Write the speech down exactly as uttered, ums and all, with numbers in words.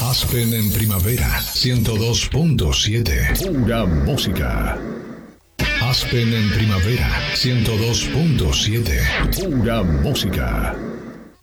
Aspen en primavera, ciento dos punto siete. Pura música. Aspen en primavera, ciento dos punto siete. Pura música.